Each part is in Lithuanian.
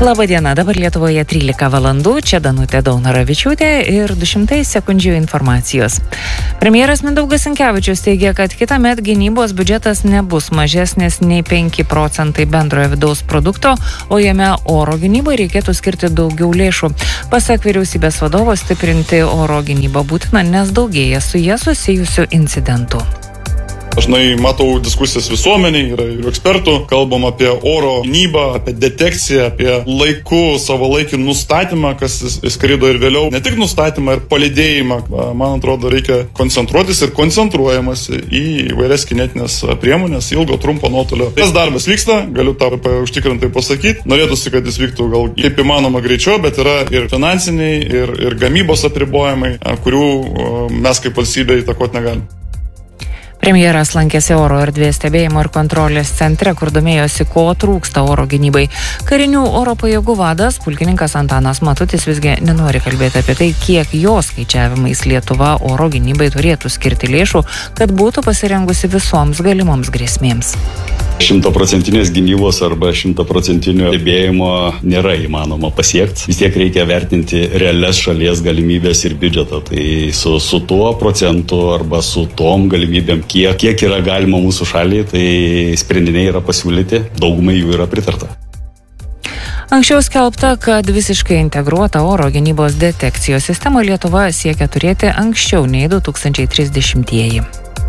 Labą dieną, dabar Lietuvoje 13 valandų, čia Danutė Daunoravičiūtė ir 200 sekundžių informacijos. Premjeras Mindaugas Sinkevičius teigia, kad kitąmet gynybos biudžetas nebus mažesnis nei 5% bendrojo vidaus produkto, o jame oro gynybai reikėtų skirti daugiau lėšų. Pasak vyriausybės vadovo, stiprinti oro gynybą būtina, nes daugėja su jie susijusių incidentų. Dažnai matau diskusijas visuomeniai, yra ir ekspertų, kalbam apie oro gynybą, apie detekciją, apie laiku, savalaikį nustatymą, kas įskrido ir vėliau. Ne tik nustatymą ir palydėjimą, man atrodo, reikia koncentruotis ir koncentruojamas į įvairias kinetinės priemonės, ilgo, trumpo nuotolio. Tas darbas vyksta, galiu tą užtikrintai pasakyti. Norėtųsi, kad jis vyktų gal kaip įmanoma greičiau, bet yra ir finansiniai, ir gamybos apribojimai, kurių mes kaip valstybė įtakoti negalim. Premjeras lankėsi oro erdvės stebėjimo ir kontrolės centre, kur domėjosi, ko trūksta oro gynybai. Karinių oro pajėgų vadas, pulkininkas Antanas Matutis, visgi nenori kalbėti apie tai, kiek jo skaičiavimais Lietuva oro gynybai turėtų skirti lėšų, kad būtų pasirengusi visoms galimoms grėsmėms. 100% gynybos arba 100% stebėjimo nėra įmanoma pasiekti. Vis tiek reikia vertinti realias šalies galimybės ir biudžetą. Tai su tuo procentu arba su tom galimybėm, kiek yra galima mūsų šaliai, tai sprendiniai yra pasiūlyti, daugumai jų yra pritarta. Anksčiau skelbta, kad visiškai integruota oro gynybos detekcijos sistema Lietuva siekia turėti anksčiau nei 2030-ieji.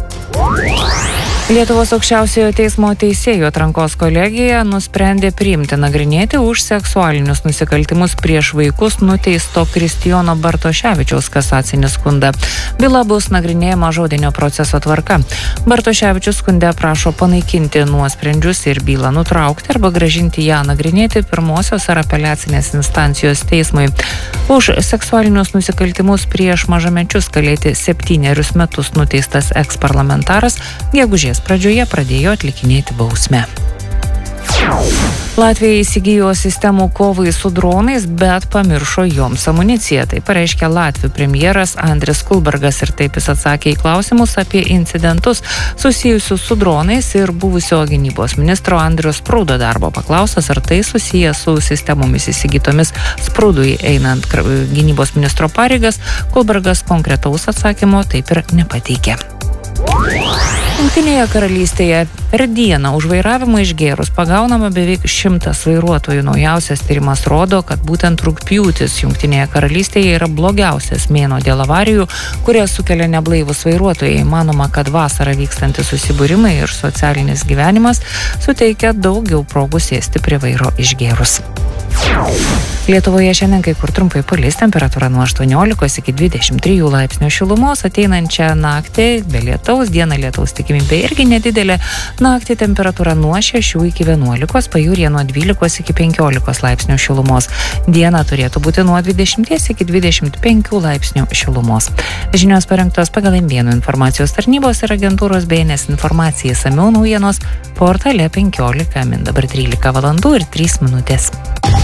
Lietuvos aukščiausiojo teismo teisėjų atrankos kolegija nusprendė priimti nagrinėti už seksualinius nusikaltimus prieš vaikus nuteisto Kristijono Bartoševičiaus kasacinį skundą. Byla bus nagrinėjama žodinio proceso tvarka. Bartoševičius skunde prašo panaikinti nuosprendžius ir bylą nutraukti arba grąžinti ją nagrinėti pirmosios ar apeliacinės instancijos teismui. Už seksualinius nusikaltimus prieš mažamečius kalėti 7 metus nuteistas eksparlamentaras gegužės pradžioje pradėjo atlikinėti bausmę. Latvija įsigijo sistemų kovai su dronais, bet pamiršo joms amuniciją. Tai pareiškė Latvių premjeras Andris Kulbergas ir taip jis atsakė į klausimus apie incidentus susijusius su dronais ir buvusio gynybos ministro Andriaus Sprūdo darbo. Paklaustas, ar tai susiję su sistemomis įsigytomis Sprūdui einant gynybos ministro pareigas, Kulbergas konkretaus atsakymo taip ir nepateikė. Jungtinėje karalystėje per dieną už vairavimą išgėrus pagaunama beveik 100 vairuotojų. Naujausias tyrimas rodo, kad būtent rugpjūtis Jungtinėje karalystėje yra blogiausias mėnuo dėl avarijų, kurias sukelia neblaivūs vairuotojai. Manoma, kad vasarą vykstantys susibūrimai ir socialinis gyvenimas suteikia daugiau progų sėsti prie vairo išgėrus. Lietuvoje šiandien kai kur trumpai palis, temperatūra nuo 18 iki 23 laipsnių šilumos, ateinančią naktį be lietaus, dieną lietaus tikimybė irgi nedidelė, naktį temperatūra nuo 6 iki 11, pajūryje nuo 12 iki 15 laipsnių šilumos, dieną turėtų būti nuo 20 iki 25 laipsnių šilumos. Žinios parengtos pagal M1 informacijos tarnybos ir agentūros BNS informacija, išsamiau naujienos portale 15 min. Dabar 13 valandų ir 3 minutės.